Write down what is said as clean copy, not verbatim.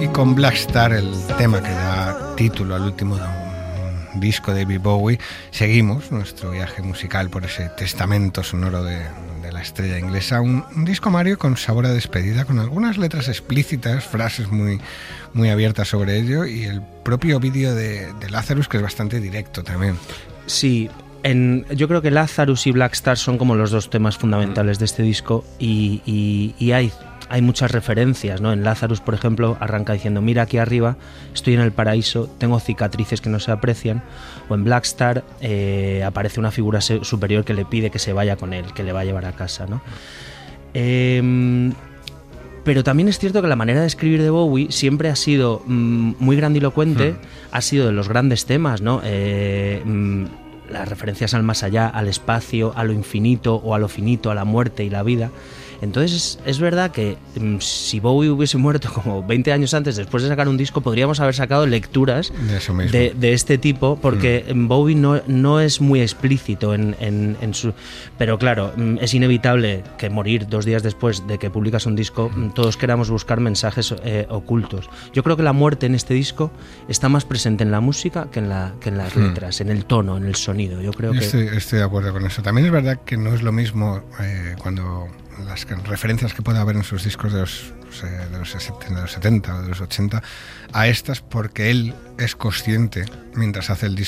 con Black Star, el tema que da título al último disco de David Bowie, seguimos nuestro viaje musical por ese testamento sonoro de la estrella inglesa. Un disco, Mario, con sabor a despedida, con algunas letras explícitas, frases muy, muy abiertas sobre ello, y el propio vídeo de Lazarus, que es bastante directo también. Sí, yo creo que Lazarus y Black Star son como los dos temas fundamentales de este disco, y hay muchas referencias, ¿no? En Lazarus, por ejemplo, arranca diciendo: mira aquí arriba, estoy en el paraíso, tengo cicatrices que no se aprecian. O en Black Star aparece una figura superior que le pide que se vaya con él, que le va a llevar a casa, ¿no? Pero también es cierto que la manera de escribir de Bowie siempre ha sido muy grandilocuente, ha sido de los grandes temas, ¿no? Las referencias al más allá, al espacio, a lo infinito o a lo finito, a la muerte y la vida. Entonces es verdad que si Bowie hubiese muerto como 20 años antes, después de sacar un disco, podríamos haber sacado lecturas de este tipo, porque Bowie no es muy explícito en su... Pero claro, es inevitable que morir 2 días después de que publicas un disco, todos queramos buscar mensajes ocultos. Yo creo que la muerte en este disco está más presente en la música que en las letras, en el tono, en el sonido. Yo creo estoy de acuerdo con eso. También es verdad que no es lo mismo cuando las referencias que puede haber en sus discos de los 70 o de los 80 a estas, porque él es consciente, mientras hace el disco,